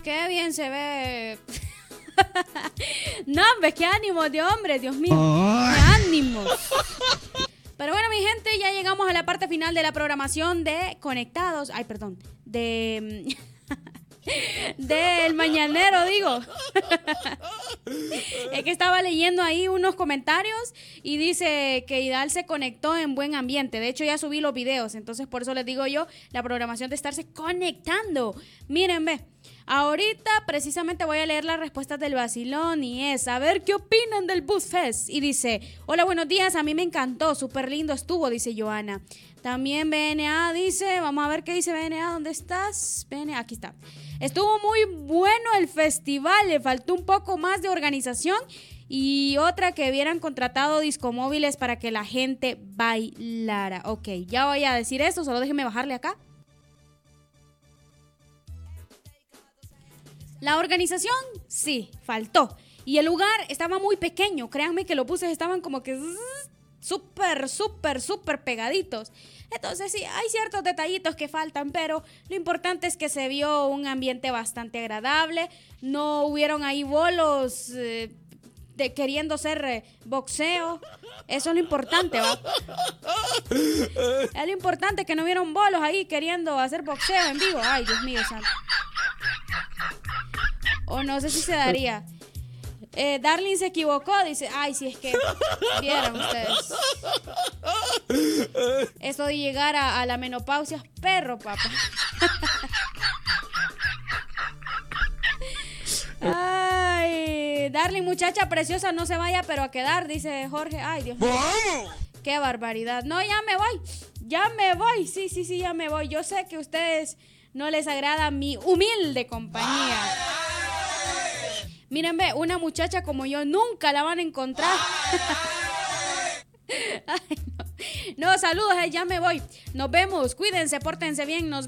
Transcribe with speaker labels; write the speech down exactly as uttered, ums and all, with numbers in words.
Speaker 1: qué bien se ve. No, hombre, qué ánimo de hombre, Dios mío. Qué ánimo. Pero bueno, mi gente, ya llegamos a la parte final de la programación de Conectados. Ay, perdón. De... del mañanero, digo. Es que estaba leyendo ahí unos comentarios y dice que Idal se conectó en buen ambiente. De hecho, ya subí los videos. Entonces, por eso les digo yo, la programación de estarse conectando. Miren, ve. Ahorita precisamente voy a leer las respuestas del vacilón y es a ver qué opinan del Buzz Fest. Y dice, hola, buenos días, a mí me encantó, súper lindo estuvo, dice Joana. También B N A dice, vamos a ver qué dice B N A, ¿dónde estás? B N A, aquí está. Estuvo muy bueno el festival, le faltó un poco más de organización y otra que hubieran contratado discomóviles para que la gente bailara. Ok, ya voy a decir eso, solo déjenme bajarle acá. La organización, sí, faltó. Y el lugar estaba muy pequeño. Créanme que los buses estaban como que súper, súper, súper pegaditos. Entonces sí, hay ciertos detallitos que faltan, pero lo importante es que se vio un ambiente bastante agradable. No hubieron ahí bolos eh, de, queriendo ser eh, boxeo. Eso es lo importante, ¿va? Es lo importante que no hubieron bolos ahí queriendo hacer boxeo en vivo. Ay, Dios mío, santo. O no sé si se daría. Eh, Darling se equivocó, dice, ay, si es que vieran ustedes. Eso de llegar a, a la menopausia es perro, papá. Ay, Darling, muchacha preciosa, no se vaya, pero a quedar, dice Jorge. Ay, Dios mío. Qué barbaridad. No, ya me voy. Ya me voy. Sí, sí, sí, ya me voy. Yo sé que a ustedes no les agrada mi humilde compañía. Miren, ve, una muchacha como yo nunca la van a encontrar. Ay, no. No, saludos, eh, ya me voy. Nos vemos, cuídense, pórtense bien, nos